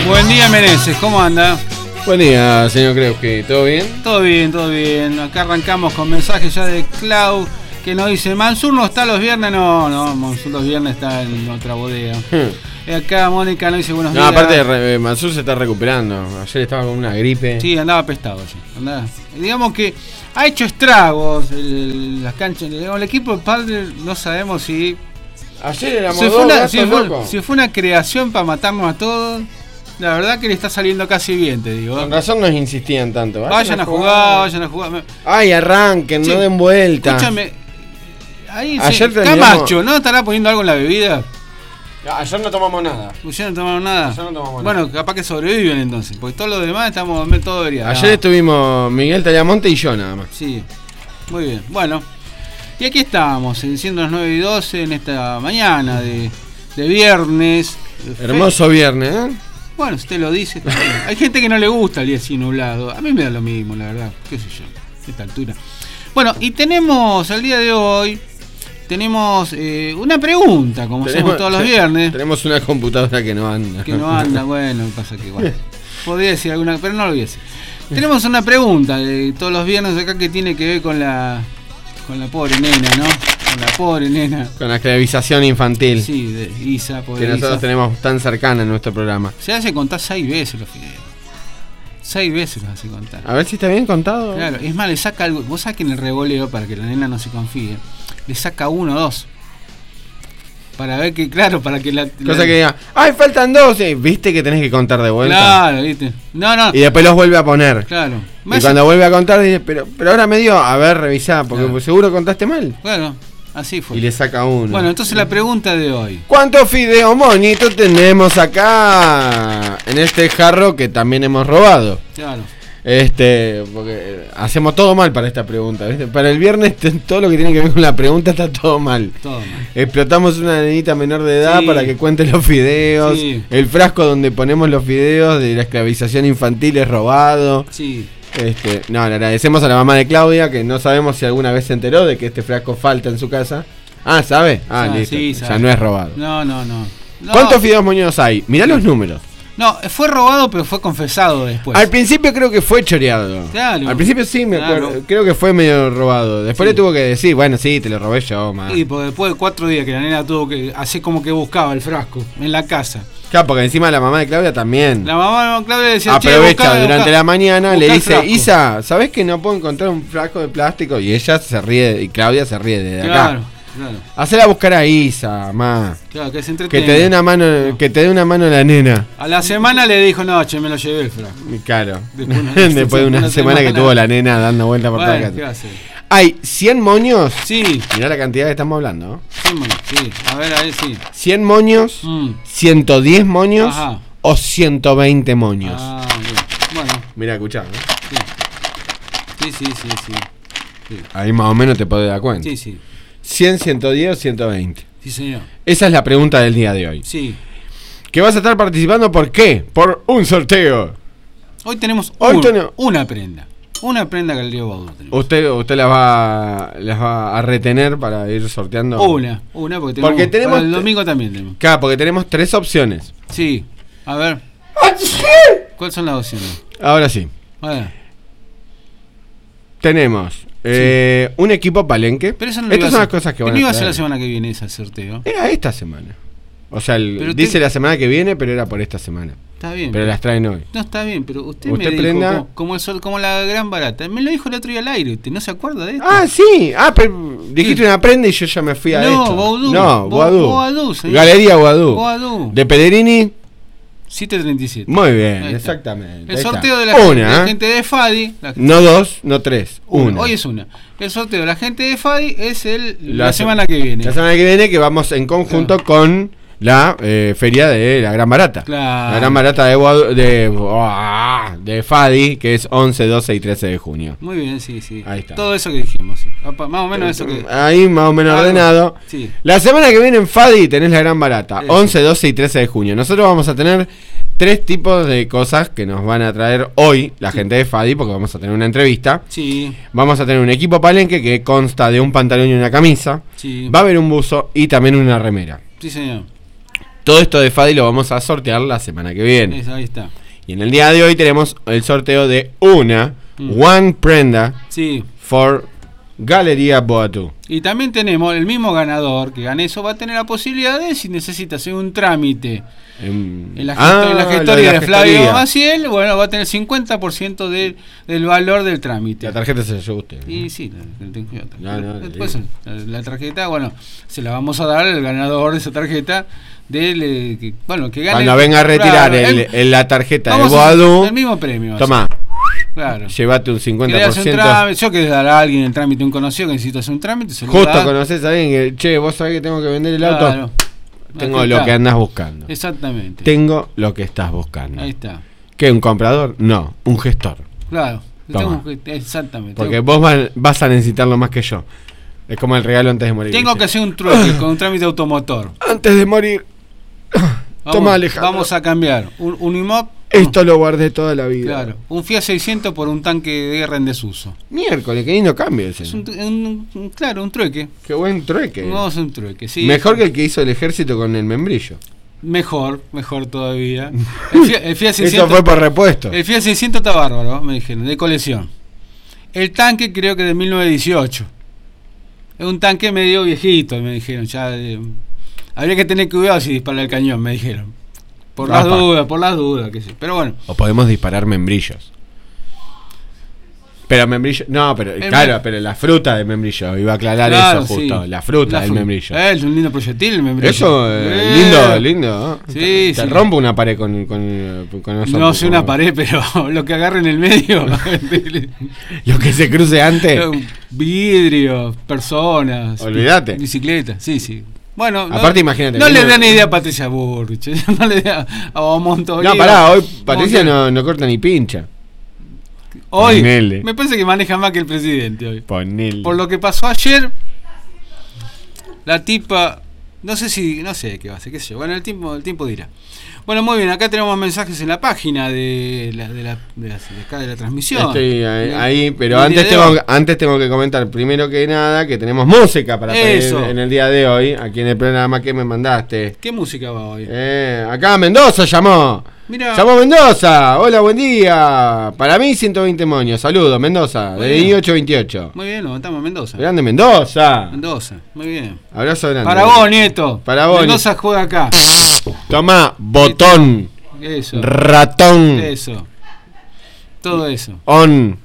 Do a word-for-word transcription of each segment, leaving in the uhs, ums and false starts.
Buen día, Meneses, ¿cómo anda? Buen día, señor Kreuski, ¿todo bien? Todo bien, todo bien. Acá arrancamos con mensajes ya de Clau, que nos dice, Mansur no está los viernes. No, no, Mansur los viernes está en otra bodega. Hmm. Acá Mónica nos dice buenos no, días. No, aparte de Mansur se está recuperando. Ayer estaba con una gripe. Sí, andaba apestado. Sí. Andaba. Digamos que ha hecho estragos el, las canchas. Digamos, el equipo de padre no sabemos si... Ayer éramos si dos fue, una, gatos si, fue, locos. si fue una creación para matarnos a todos. La verdad que le está saliendo casi bien, te digo. Con razón nos insistían tanto. Vayan, vayan a jugar, jugar, vayan a jugar. Ay, arranquen, sí. No den vuelta. Escúchame. Ahí ayer sí. Camacho, ¿no estará poniendo algo en la bebida? Ayer no tomamos nada. Ayer no tomamos nada. Ayer no tomamos bueno, nada. Capaz que sobreviven entonces. Porque todos los demás estamos todo debería. Ayer no. estuvimos Miguel Tallamonte y yo nada más. Sí, muy bien. Bueno, y aquí estamos, siendo las nueve y doce en esta mañana de, de viernes. Hermoso viernes, ¿eh? Bueno, usted lo dice. Hay gente que no le gusta el día así nublado. A mí me da lo mismo, la verdad. ¿Qué sé yo? A esta altura. Bueno, y tenemos el día de hoy. Tenemos eh, una pregunta, como tenemos, hacemos todos los viernes. Tenemos una computadora que no anda. Que no anda, bueno, pasa que igual. Podría decir alguna, pero no lo voy a decir. Tenemos una pregunta de todos los viernes acá que tiene que ver con la con la pobre nena, ¿no? Con la pobre nena. Con la esclavización infantil. Sí, de Isa, pobre que nosotros Isa. tenemos tan cercana en nuestro programa. Se hace contar seis veces los fideos. Seis veces los hace contar. A ver si está bien contado. Claro, es más, le saca algo. Vos sabés que en el revoleo, para que la nena no se confíe, le saca uno o dos. Para ver que, claro, para que la. Cosa la... que diga, ¡ay, faltan dos! ¿Eh? ¿Viste que tenés que contar de vuelta? Claro, viste. No, no. Y después los vuelve a poner. Claro. Y cuando hace... vuelve a contar, dice, pero, pero ahora me dio, a ver, revisá, porque claro. seguro contaste mal. Bueno, así fue. Y le saca uno. Bueno, entonces la pregunta de hoy. ¿Cuántos fideos monitos tenemos acá en este jarro que también hemos robado? Claro. Este, porque hacemos todo mal para esta pregunta, ¿viste? Para el viernes todo lo que tiene que ver con la pregunta está todo mal. Todo mal. Explotamos una nenita menor de edad sí. para que cuente los fideos. Sí. El frasco donde ponemos los fideos de la esclavización infantil es robado. Sí. Este, no, le agradecemos a la mamá de Claudia, que no sabemos si alguna vez se enteró de que este frasco falta en su casa. Ah, ¿sabe? Ah, ah listo. Sí, sabe. Ya no es robado. No, no, no. no. ¿Cuántos fideos moños hay? Mirá los números. No, fue robado, pero fue confesado después. Al principio creo que fue choreado. Claro. Al principio sí, me claro. acuerdo. Creo que fue medio robado. Después sí. le tuvo que decir, bueno, sí, te lo robé yo, man. Y pues después de cuatro días que la nena tuvo que hacer como que buscaba el frasco en la casa. Claro, porque encima la mamá de Claudia también. La mamá de Claudia decía, aprovecha busca, durante busca, la mañana, le dice, frasco. Isa, ¿sabés que no puedo encontrar un frasco de plástico? Y ella se ríe, y Claudia se ríe desde claro, acá. Claro. Hacela buscar a Isa, ma. Claro, que se Que entretenga. te dé una mano, no. que te dé una mano la nena. A la semana le dijo, no, che, me lo llevé el frasco. Claro. Después, una, Después de una, una semana, semana que tuvo la nena dando vuelta por bueno, toda la casa. Hay cien moños. Sí. Mirá la cantidad que estamos hablando, ¿no? cien moños, sí. A ver, ahí sí. cien moños, mm. ciento diez moños. Ajá. O ciento veinte moños. Ah, bien. Bueno. Mirá, escuchá, ¿no? Sí. Sí, sí, sí, sí. sí. Ahí más o menos te podés dar cuenta. Sí, sí. cien, ciento diez o ciento veinte. Sí, señor. Esa es la pregunta del día de hoy. Sí. Que vas a estar participando, ¿por qué? Por un sorteo. Hoy tenemos hoy un, ten... una prenda. Una prenda que el río Baudú tenemos. ¿Usted, usted las va, las va a retener para ir sorteando? Una, una, porque tenemos, porque tenemos el domingo también tenemos. Claro, porque tenemos tres opciones. Sí. A ver. ¿Cuáles son las opciones? Ahora sí. A ver. Tenemos eh, sí. un equipo palenque. Pero eso no Estas son las cosas que van a no iba a ser la semana que viene ese sorteo. Era esta semana. O sea, el, dice te... la semana que viene, pero era por esta semana. Está bien. Pero, pero las traen hoy. No, está bien, pero usted, usted me prenda... dijo como, como, el sol, como la gran barata. Me lo dijo el otro día al aire. ¿Usted no se acuerda de esto? Ah, sí. Ah, pero dijiste ¿sí? una prenda y yo ya me fui a no, esto. Baudú. No, Baudú. Baudú. Galería Baudú. Baudú. De Pellegrini. siete treinta y siete. Muy bien, exactamente. El sorteo de la, una, gente, de la gente de Fadi. Gente, no dos, no tres. Una. una. Hoy es una. El sorteo de la gente de Fadi es el, la, la semana que viene. La semana que viene que vamos en conjunto claro. con la eh, feria de la Gran Barata. Claro. La Gran Barata de, de, oh, de Fadi, que es once, doce y trece de junio. Muy bien, sí, sí. Ahí está. Todo eso que dijimos, sí. Opa, más o menos eso que... Ahí más o menos ah, ordenado. Sí. La semana que viene en Fadi tenés la Gran Barata, sí. once, doce y trece de junio. Nosotros vamos a tener tres tipos de cosas que nos van a traer hoy la sí. gente de Fadi, porque vamos a tener una entrevista. Sí. Vamos a tener un equipo palenque que consta de un pantalón y una camisa. Sí. Va a haber un buzo y también una remera. Sí, señor. Todo esto de Fadi lo vamos a sortear la semana que viene. Eso, ahí está. Y en el día de hoy tenemos el sorteo de una mm. One prenda sí. for Galería Boatú. Y también tenemos el mismo ganador que gane eso, va a tener la posibilidad de, si necesita hacer un trámite en, en la, ah, en la gestoría de, de Flavio Maciel, bueno, va a tener cincuenta por ciento de, del valor del trámite. La tarjeta se la llevó usted, ¿no? Y sí, la, la, no, no, después, la, la tarjeta, bueno, se la vamos a dar al ganador de esa tarjeta. Del, eh, que, bueno, que gane. Cuando venga a retirar claro, el, el, la tarjeta de Boadú, el mismo premio. Toma. Claro. Llévate un cincuenta por ciento. Un trámite, yo que dar a alguien el trámite, un conocido que necesita hacer un trámite. Se Justo lo conoces a alguien que, che, vos sabés que tengo que vender el claro. auto. Tengo lo que andás buscando. Exactamente. Tengo lo que estás buscando. Ahí está. ¿Qué? ¿Un comprador? No, un gestor. Claro. Toma. Tengo, exactamente. Porque vos vas a necesitarlo más que yo. Es como el regalo antes de morir. Tengo ¿viste? que hacer un trueque con un trámite automotor. Antes de morir. Vamos, Toma, Alejandro. Vamos a cambiar. Un, un Unimog. Esto lo guardé toda la vida. Claro. Un Fiat seiscientos por un tanque de guerra en desuso. Miércoles, qué lindo cambio ese. Es un, un, un, claro, un trueque. Qué buen trueque. No, es un trueque, sí. Mejor que el que hizo el ejército con el membrillo. Mejor, mejor todavía. El Fiat, el Fiat seiscientos. Eso fue por repuesto. El Fiat seiscientos está bárbaro, me dijeron, de colección. El tanque creo que de mil novecientos dieciocho. Es un tanque medio viejito, me dijeron. Ya de, habría que tener cuidado si dispara el cañón, me dijeron. Por Opa. las dudas, por las dudas, que sí. Pero bueno. O podemos disparar membrillos. Pero membrillo, no, pero el claro, mem pero la fruta de membrillo, iba a aclarar claro, eso justo, sí. la fruta la del fru membrillo. Eh, es un lindo proyectil el membrillo. Eso, eh, eh. lindo, lindo. ¿no? Sí, te, sí. te rompo una pared con, con, con eso. No sé una pared, pero lo que agarre en el medio. Lo que se cruce antes. Vidrio, personas. Olvídate. Bicicleta, sí, sí. Bueno, aparte no, imagínate. No le dan idea a Patricia Burrich, no le da a Montoya. No, pará, hoy Patricia no, no corta ni pincha. Hoy Ponele. Me parece que maneja más que el presidente hoy. Ponele. Por lo que pasó ayer, la tipa, no sé si, no sé qué va a hacer, qué sé yo. Bueno, el tiempo, el tiempo dirá. Bueno, muy bien, acá tenemos mensajes en la página de la, de la, de la, de acá de la transmisión. Estoy ahí, ahí pero antes tengo, antes tengo que comentar, primero que nada, que tenemos música para pedir en el día de hoy, aquí en el programa que me mandaste. ¿Qué música va hoy? Eh, acá Mendoza llamó. Mirá. Llamó Mendoza. Hola, buen día. Para mí ciento veinte moños. Saludos, Mendoza, de I ocho veintiocho. Muy bien, levantamos a Mendoza. Grande Mendoza. Mendoza, muy bien. Abrazo grande. Para vos, nieto. Para vos. Mendoza juega acá. Toma, botón. Eso. Ratón. Eso. Todo eso. On.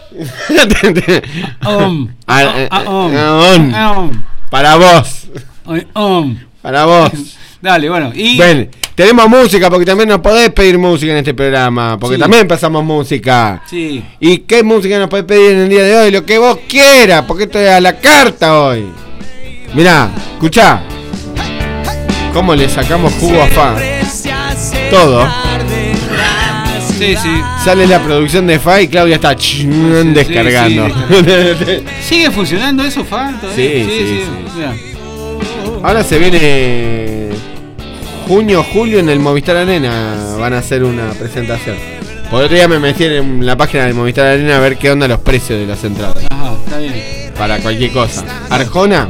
Om. On. On. Para vos. Om. Para vos. Dale, bueno. Y bueno, tenemos música porque también nos podés pedir música en este programa. Porque sí. también pasamos música. Sí. ¿Y qué música nos podés pedir en el día de hoy? Lo que vos quieras, porque esto es a la carta hoy. Mirá, escuchá. ¿Cómo le sacamos jugo a Fa? Todo. Sí, sí. Sale la producción de Fa y Claudia está sí, descargando. Sí, sí. ¿Sigue funcionando eso, Fa? Sí, sí, sí. sí, sí. Ahora se viene junio, julio en el Movistar Arena. Van a hacer una presentación. Por otro día me metí en la página del Movistar Arena a ver qué onda los precios de las entradas. Ajá, está bien. Para cualquier cosa. Arjona.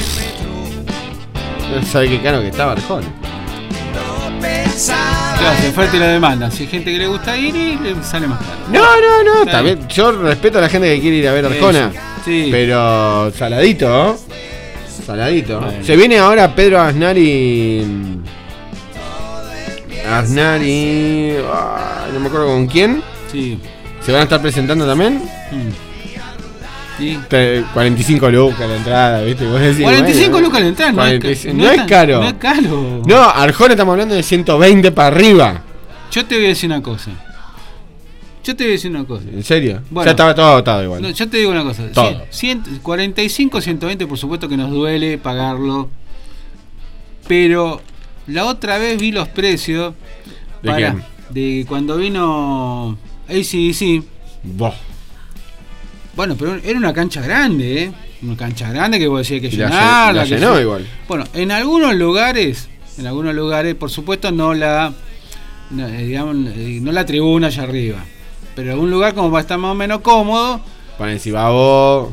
No sabe qué caro que estaba Arjona. Claro, se oferta y la demanda. Si hay gente que le gusta ir y le sale más caro. No, no, no. También yo respeto a la gente que quiere ir a ver Arjona. Sí. Pero saladito, ¿no? Saladito. Bueno. Se viene ahora Pedro Aznar y. Aznar y. Ah, no me acuerdo con quién. Sí. ¿Se van a estar presentando también? Mm. Sí. cuarenta y cinco lucas la entrada, ¿viste? Vos decís, cuarenta y cinco bueno, lucas la entrada, no, es, no, no, es, es caro. No es caro. No, Arjona estamos hablando de ciento veinte para arriba. Yo te voy a decir una cosa. Yo te voy a decir una cosa. ¿En serio? Bueno, ya estaba todo agotado igual. No, yo te digo una cosa. Todo. cien, cuarenta y cinco, ciento veinte, por supuesto que nos duele pagarlo. Pero la otra vez vi los precios. ¿De para, quién? De cuando vino A C D C. Vos. Bueno, pero era una cancha grande, ¿eh? Una cancha grande que vos decías que y llenarla. La, la llenó igual. Bueno, en algunos lugares, en algunos lugares, por supuesto, no la, no, digamos, no la tribuna allá arriba. Pero algún lugar como va a estar más o menos cómodo. Ponen si va vos,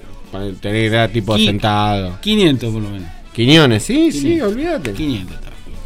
tener que estar tipo Qui- sentado. quinientos por lo menos. Quiñones, sí, quinientos. sí, olvídate. quinientos.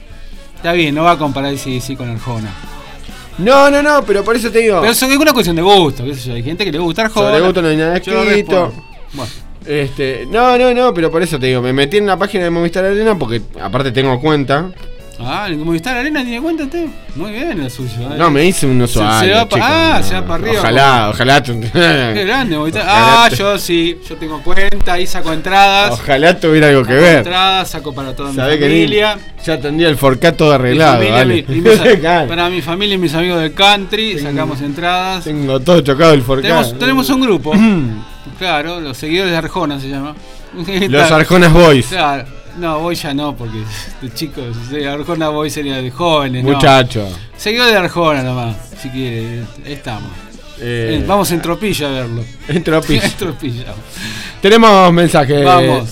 Está bien, no va a comparar ese sí con Arjona. No, no, no, pero por eso te digo. Pero eso es una cuestión de gusto, qué sé yo. Hay gente que le gusta Arjona. Sobre gusto no hay nada escrito. Bueno. Este, no, no, no, pero por eso te digo, me metí en la página de Movistar Arena porque aparte tengo cuenta. Ah, el Movistar Arena tiene cuenta usted. Muy bien el suyo. ¿eh? No, me hice un usuario. Se, se va pa- chico, ah, no. se va para arriba. Ojalá, ojalá. tu- Qué grande Movistar. Ojalá Ah, tu- yo sí, yo tengo cuenta, ahí saco entradas. Ojalá tuviera algo que Saco ver. entradas, saco para toda mi Sabés que familia. ni- ya tendría el forcat todo Mi arreglado. familia, Vale. mi- y mis a- Claro. para mi familia y mis amigos del country, Tengo- sacamos entradas. Tengo todo chocado el forcat. Tenemos, tenemos un grupo. Claro, los seguidores de Arjona se llama. Los Arjonas Boys. Claro, no, voy ya no, porque de chicos, sí, Arjona Boy sería de jóvenes, no. Muchacho. Seguidores de Arjona nomás, si quiere, ahí estamos. Eh, Eh, vamos en Tropilla a verlo. en Tropilla. En Tropilla. Tenemos mensajes. Vamos.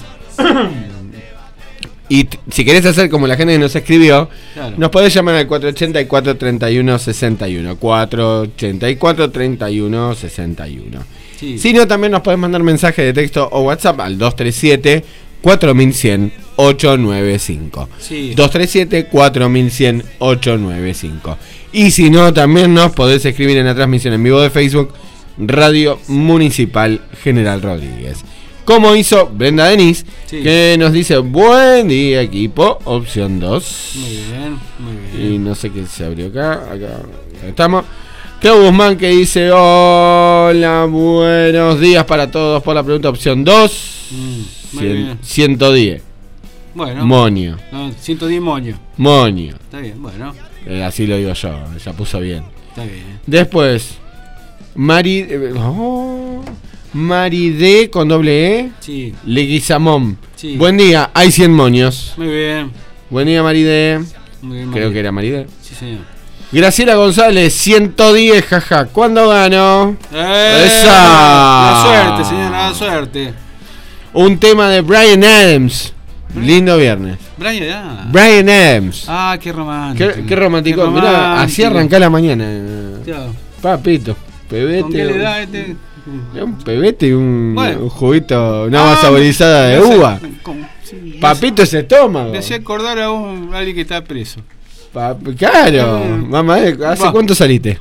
Y t- si querés hacer como la gente que nos escribió, Claro. nos podés llamar al cuatro ochenta y cuatro, treinta y uno sesenta y uno. cuatro ochenta y cuatro, treinta y uno sesenta y uno. Sí. Si no, también nos podés mandar mensaje de texto o WhatsApp al dos tres siete, cuatro uno cero cero, ocho nueve cinco. Sí. dos tres siete, cuatro uno cero cero, ocho nueve cinco. Y si no, también nos podés escribir en la transmisión en vivo de Facebook, Radio Municipal General Rodríguez. Como hizo Brenda Denis, Sí. que nos dice: buen día, equipo, opción dos. Muy bien, muy Y bien. no sé qué se abrió acá. Acá, acá estamos. Clau Guzmán, que dice: hola, buenos días para todos por la pregunta opción dos. Mm, muy Cien- bien. ciento diez. Bueno, Moño. no, ciento diez moño. Moño. Está bien, bueno, Eh, así lo digo yo, ya puso bien. está bien. Después, Mari. eh, oh, Mari D con doble E. Sí, Leguizamón. Sí. Buen día, hay cien moños. muy bien. Buen día, Mari D. Muy bien, Creo María. que era Mari D. Sí, señor. Graciela González, ciento diez, jaja. ¿Cuándo ganó? ¡Eh! ¡Esa! La suerte, señor, la suerte. Un tema de Bryan Adams. Lindo viernes. Brian, ah. Bryan Adams. Ah, qué romántico. Qué, qué romántico. Qué Mirá, romántico. así arrancá la mañana. Claro. Papito. Pebete. ¿Con qué le da este? Un pebete y un, Bueno. un juguito, una Ah, más saborizada me de hace- uva. con- sí, Papito ese estómago. Me hacía acordar a, un, a alguien que está preso. Pap- claro, Mm. mamá, ¿hace Va. cuánto saliste?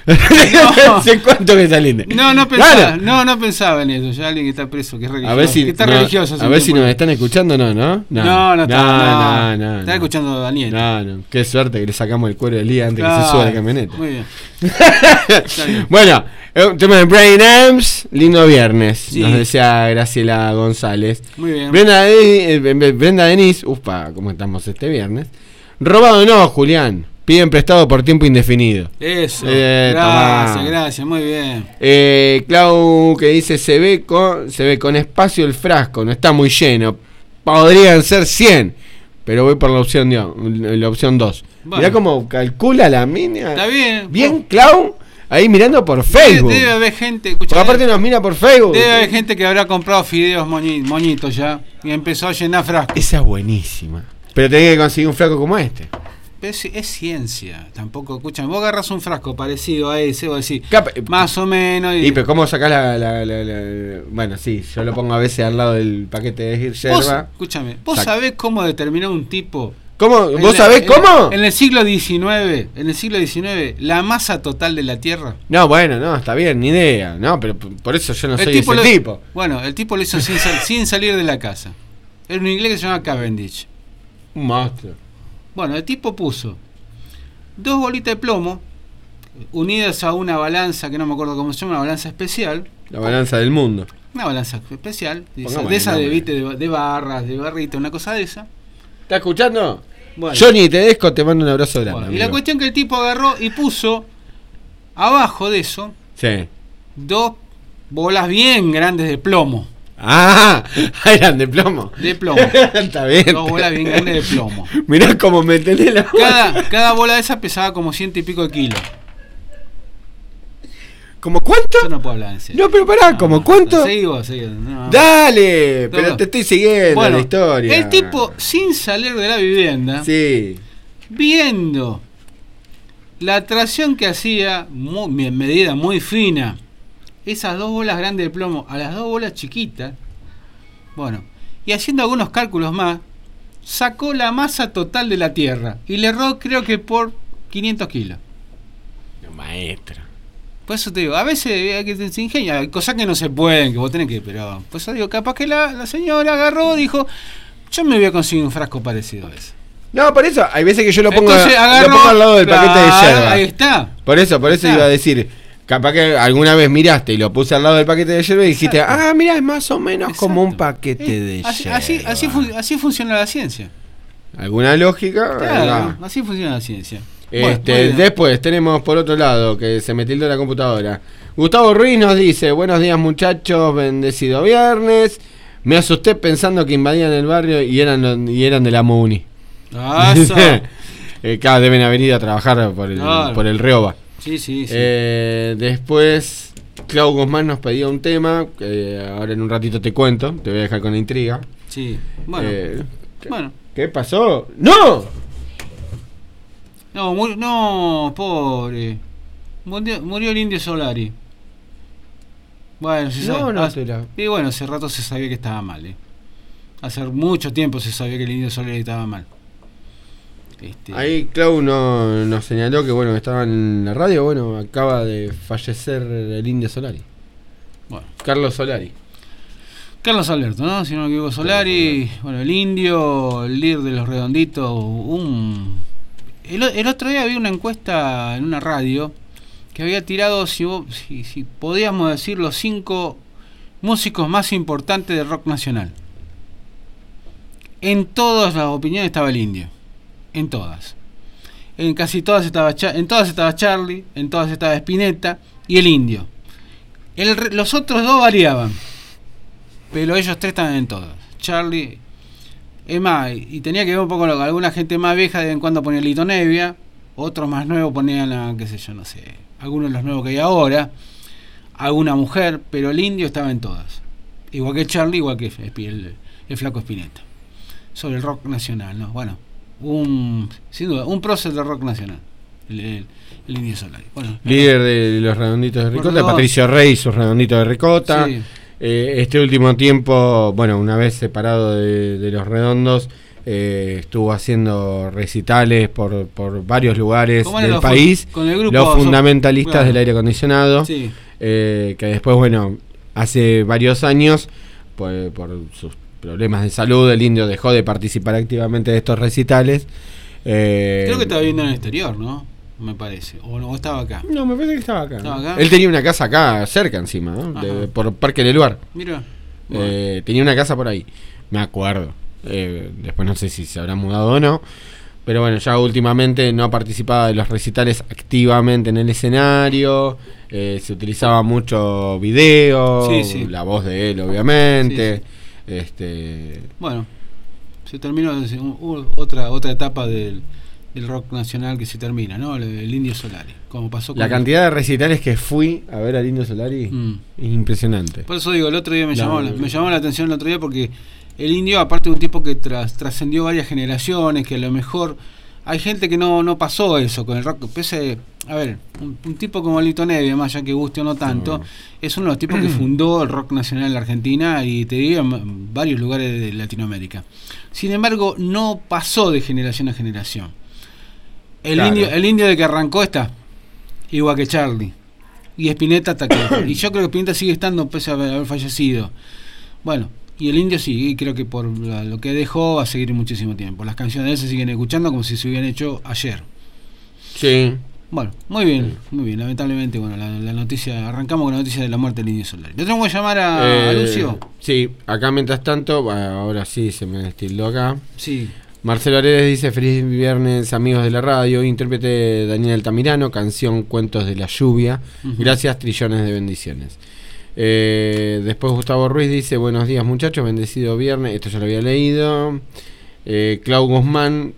No. ¿Hace cuánto que saliste? No, no pensaba, Claro. no, no pensaba en eso. Ya alguien que está preso, que es religioso. A ver si, que está no, religioso. hace a un ver si tiempo. nos están escuchando, no, ¿no? No, no, está, no, no, no, Está no. escuchando a Daniel. No, no, qué suerte que le sacamos el cuero del día antes que Claro, se suba la camioneta. Muy bien. Está bien. Bueno, eh, un tema de Bryan Adams, lindo viernes, Sí. nos desea Graciela González. Muy bien. Brenda, De- eh, Brenda Denis, ufa, ¿cómo estamos este viernes? Robado no, Julián, piden prestado por tiempo indefinido. Eso. Eh, gracias, tomá. gracias, muy bien. Eh, Clau, que dice, se ve, con, se ve con espacio el frasco, no está muy lleno, podrían ser cien, pero voy por la opción de, la opción dos. Bueno. Mirá cómo calcula la mina. Está bien. Bien, Clau, ahí mirando por Facebook. Debe, debe haber gente, Porque escucha, aparte nos mira por Facebook. debe haber gente que habrá comprado fideos moñi- moñitos ya y empezó a llenar frascos. Esa es buenísima. Pero tenés que conseguir un flaco como este. Pero Es, es ciencia, tampoco, escuchan, vos agarras un frasco parecido a ese, vos decís, Cap- más o menos. Y, Y pero ¿cómo sacás la, la- la- la- Bueno, sí, yo lo pongo a veces al lado del paquete de vos, yerba. escúchame, ¿vos Sac- sabés cómo determinó un tipo? ¿Cómo? en ¿Vos la- sabés en- cómo? En el siglo diecinueve, en el siglo diecinueve, la masa total de la Tierra. No, bueno, no, está bien, ni idea. No, pero p- por eso yo no soy ese lo, tipo. Bueno, el tipo lo hizo sin, sal- sin salir de la casa. Era un inglés que se llama Cavendish. Un monstruo. Bueno, el tipo puso dos bolitas de plomo unidas a una balanza que no me acuerdo cómo se llama, una balanza especial. La balanza del mundo. Una balanza especial, de esa, Pongamos de, el esa de, nombre. viste, de, de barras, de barrita, una cosa de esa. ¿Estás escuchando? Bueno, Johnny Tedesco, te mando un abrazo grande. bueno, y la amigo. cuestión que el tipo agarró y puso abajo de eso Sí. dos bolas bien grandes de plomo. Ah, eran de plomo. De plomo. Está bien. Dos bolas bien grandes de plomo. Mirá cómo me tenés la Cada, cada bola de esa pesaba como ciento y pico de kilos. ¿Cómo cuánto? Yo no puedo hablar en serio. No, pero pará, ¿cómo cuánto? Seguí vos, seguí vos, no. Dale, pero No. te estoy siguiendo Bueno, la historia. el tipo, sin salir de la vivienda, Sí. viendo la tracción que hacía, muy, en medida muy fina, esas dos bolas grandes de plomo a las dos bolas chiquitas, bueno, y haciendo algunos cálculos más, sacó la masa total de la Tierra y le erró creo que por quinientos kilos. Maestro. Por eso te digo, a veces hay que se ingenia, hay cosas que no se pueden, que vos tenés que, pero por eso digo, capaz que la, la señora agarró, dijo, yo me voy a conseguir un frasco parecido a ese. No, por eso, hay veces que yo lo pongo, Entonces, agarró, lo pongo al lado del claro, paquete de yerba. Ahí está. Por eso, por eso Está. iba a decir, capaz que alguna vez miraste y lo puse al lado del paquete de yerba y dijiste, Exacto. ah, mira, es más o menos Exacto. como un paquete Eh, de así, yerba. así, así, fun- así funciona la ciencia. ¿Alguna lógica? Claro, Ahí va. así funciona la ciencia. Bueno, Este, muy bien. después tenemos por otro lado que se me tildó la computadora. Gustavo Ruiz nos dice, buenos días muchachos, bendecido viernes. Me asusté pensando que invadían el barrio y eran y eran de la MUNI. Ah, eso. Eh, Cada deben haber ido a trabajar por el, Claro. por el Reoba. Sí, sí, sí. Eh, después Clau Guzmán nos pedía un tema, que ahora en un ratito te cuento, te voy a dejar con la intriga. Sí. Bueno, Eh, ¿qué, bueno. ¿Qué pasó? ¡No! No, murió, no, pobre. Murió, murió el Indio Solari. Bueno, se No, sabe. no, hace- te la- Y bueno, hace rato se sabía que estaba mal. Eh. Hace mucho tiempo se sabía que el Indio Solari estaba mal. Este, Ahí Clau no, nos señaló que bueno, estaba en la radio, bueno, acaba de fallecer el Indio Solari. bueno. Carlos Solari. Carlos Alberto, ¿no? Si no me equivoco, Solari. Bueno, el Indio, el líder de los Redonditos. Un... El, o- el otro día había una encuesta en una radio que había tirado, si, vos- si, si podíamos decir, los cinco músicos más importantes del rock nacional. En todas las opiniones estaba el Indio. En todas. En casi todas estaba Cha- en todas estaba Charlie, en todas estaba Spinetta y el Indio. El re- los otros dos variaban, pero ellos tres estaban en todas. Charlie, es más, y tenía que ver un poco con alguna gente más vieja, de vez en cuando ponía Lito Nevia, otros más nuevos ponían, a, qué sé yo, no sé, algunos de los nuevos que hay ahora, alguna mujer, pero el Indio estaba en todas. Igual que Charlie, igual que Espi- el, el flaco Spinetta. Sobre el rock nacional, ¿no? Bueno, un, sin duda, un prócer del rock nacional, el, el, el Indio Solari. Bueno, Líder de los Redonditos de Ricota, Bueno, Patricio Rey y sus Redonditos de Ricota. sí. Eh, este último tiempo, bueno, una vez separado de, de los Redondos, eh, estuvo haciendo recitales por, por varios lugares ¿Cómo era del los país. fu- con el grupo Los so- fundamentalistas claro. del aire acondicionado, Sí. eh, que después, bueno, hace varios años, por, por sus problemas de salud, el Indio dejó de participar activamente de estos recitales. Eh, Creo que estaba viviendo en el exterior, ¿no? Me parece. O no, o estaba acá. No, me parece que estaba acá. ¿Estaba acá? Él tenía una casa acá, cerca encima, ¿no? De- Ajá. por Parque del Lugar. Mira. Eh, tenía una casa por ahí, me acuerdo. Eh, después no sé si se habrá mudado o no. Pero bueno, ya últimamente no participaba de los recitales activamente en el escenario. Eh, se utilizaba mucho video, Sí, sí. la voz de él, obviamente. Sí, Este, Bueno, se terminó un- un- otra otra etapa del, del rock nacional que se termina, ¿no? El, el Indio Solari. Como pasó con la cantidad de recitales que fui a ver al Indio Solari Mm. es impresionante. Por eso digo, el otro día me, La- llamó, la- me llamó la atención el otro día porque el Indio, aparte de un tipo que tras- trascendió varias generaciones, que a lo mejor hay gente que no, no pasó eso con el rock. Pese, a ver, un, un tipo como Lito Nevia, más allá que guste o no tanto, No. es uno de los tipos que fundó el rock nacional en la Argentina y te diría en varios lugares de Latinoamérica. Sin embargo, no pasó de generación a generación. El, Claro. indio, el indio de que arrancó está, igual que Charlie. Y Spinetta hasta que. Y yo creo que Spinetta sigue estando pese a haber, haber fallecido. Bueno, y el Indio sí, y creo que por la- lo que dejó va a seguir muchísimo tiempo. Las canciones de él se siguen escuchando como si se hubieran hecho ayer. Sí. Bueno, muy bien, muy bien. Lamentablemente, bueno, la, la noticia, arrancamos con la noticia de la muerte del Indio Solari. ¿Le tenemos que llamar a, a Eh, Lucio? Sí, acá mientras tanto, bueno, ahora sí se me destildó acá. Sí. Marcelo Aredes dice: feliz viernes, amigos de la radio. Intérprete Daniel Altamirano, canción Cuentos de la Lluvia. Ujú. Gracias, trillones de bendiciones. Eh, después Gustavo Ruiz dice: buenos días, muchachos, bendecido viernes. Esto ya lo había leído. Eh, Clau Guzmán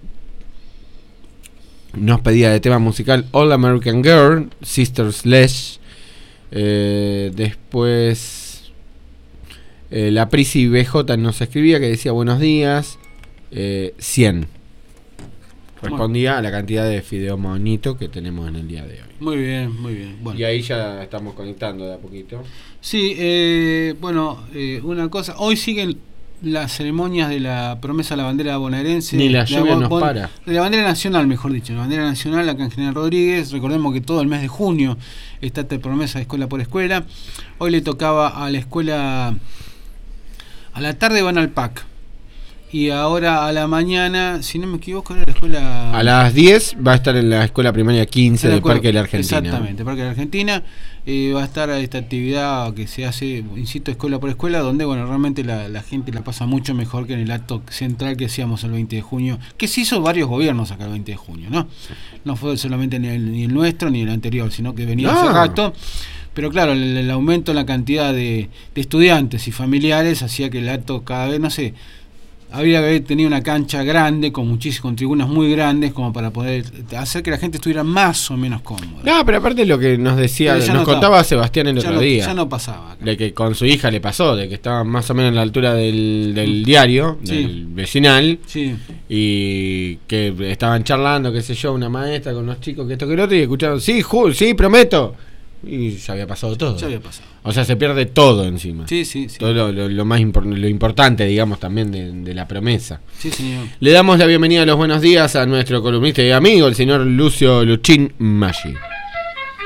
nos pedía de tema musical All American Girl, Sister Sledge. Eh, después eh, la Prisi B J nos escribía que decía buenos días. Eh, cien. Respondía a la cantidad de fideo monito que tenemos en el día de hoy. Muy bien, muy bien. Bueno. Y ahí ya estamos conectando de a poquito. Sí, eh, bueno, eh, una cosa. Hoy siguen las ceremonias de la promesa a la bandera bonaerense. Ni la lluvia bon, nos bon, para. De la bandera nacional, mejor dicho. La bandera nacional acá en General Rodríguez. Recordemos que todo el mes de junio está esta promesa de escuela por escuela. Hoy le tocaba a la escuela. A la tarde van al P A C. Y ahora a la mañana, si no me equivoco, era la escuela... A las diez va a estar en la escuela primaria quince del Parque de la Argentina. Exactamente, Parque de la Argentina. Eh, va a estar esta actividad que se hace, insisto, escuela por escuela, donde bueno realmente la, la gente la pasa mucho mejor que en el acto central que hacíamos el veinte de junio, que se hizo varios gobiernos acá el veinte de junio, ¿no? No fue solamente ni el, ni el nuestro ni el anterior, sino que venía no. hace rato. Pero claro, el, el aumento en la cantidad de, de estudiantes y familiares hacía que el acto cada vez, no sé... Habría que haber tenido una cancha grande, con muchísimas, con tribunas muy grandes, como para poder hacer que la gente estuviera más o menos cómoda. No, pero aparte lo que nos decía, nos no contaba Sebastián el otro no, día. Ya no pasaba. Acá. De que con su hija le pasó, de que estaba más o menos a la altura del, del diario, sí. del vecinal, sí. y que estaban charlando, qué sé yo, una maestra con los chicos, que esto que lo otro, y escucharon, sí, Jul, sí, prometo. Y ya había pasado todo. Ya había pasado. O sea, se pierde todo encima. Sí, sí, sí. Todo lo, lo, lo más impor- lo importante, digamos, también de, de la promesa. Sí, señor. Le damos la bienvenida a los buenos días a nuestro columnista y amigo, el señor Lucio Luchín Maggi.